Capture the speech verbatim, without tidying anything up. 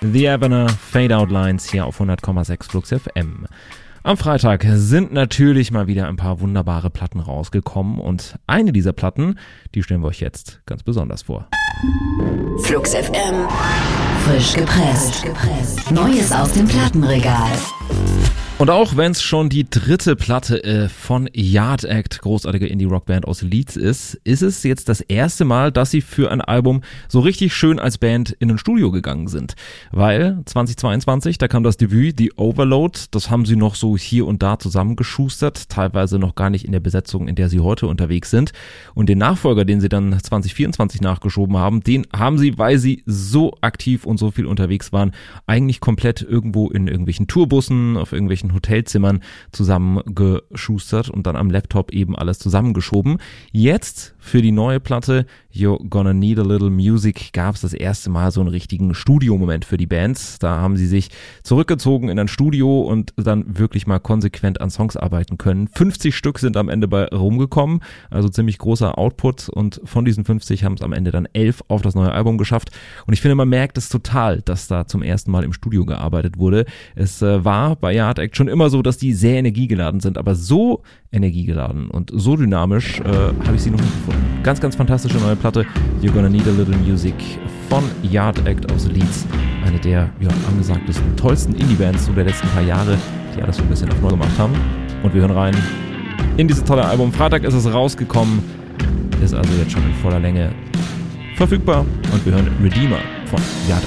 The Evener, Fade Out Lines hier auf hundert Komma sechs Flux F M. Am Freitag sind natürlich mal wieder ein paar wunderbare Platten rausgekommen und eine dieser Platten, die stellen wir euch jetzt ganz besonders vor. Flux F M, frisch gepresst. Neues aus dem Plattenregal. Und auch wenn es schon die dritte Platte äh, von Yard Act, großartige Indie-Rock-Band aus Leeds ist, ist es jetzt das erste Mal, dass sie für ein Album so richtig schön als Band in ein Studio gegangen sind. Weil zweitausendzweiundzwanzig, da kam das Debüt, The Overload, das haben sie noch so hier und da zusammengeschustert, teilweise noch gar nicht in der Besetzung, in der sie heute unterwegs sind. Und den Nachfolger, den sie dann zwanzig vierundzwanzig nachgeschoben haben, den haben sie, weil sie so aktiv und so viel unterwegs waren, eigentlich komplett irgendwo in irgendwelchen Tourbussen, auf irgendwelchen Hotelzimmern zusammengeschustert und dann am Laptop eben alles zusammengeschoben. Jetzt für die neue Platte You're Gonna Need a Little Music gab es das erste Mal so einen richtigen Studiomoment für die Bands. Da haben sie sich zurückgezogen in ein Studio und dann wirklich mal konsequent an Songs arbeiten können. fünfzig Stück sind am Ende bei rumgekommen, also ziemlich großer Output, und von diesen fünfzig haben es am Ende dann elf auf das neue Album geschafft. Und ich finde, man merkt es total, dass da zum ersten Mal im Studio gearbeitet wurde. Es äh, war bei Yard Act schon immer so, dass die sehr energiegeladen sind, aber so energiegeladen und so dynamisch äh, habe ich sie noch nie gefunden. Ganz, ganz fantastische neue Platte, You're Gonna Need a Little Music von Yard Act aus Leeds. Eine der ja, angesagtesten, tollsten Indie-Bands so der letzten paar Jahre, die alles so ein bisschen auf neu gemacht haben. Und wir hören rein in dieses tolle Album. Freitag ist es rausgekommen, ist also jetzt schon in voller Länge verfügbar und wir hören Redeemer von Yard Act.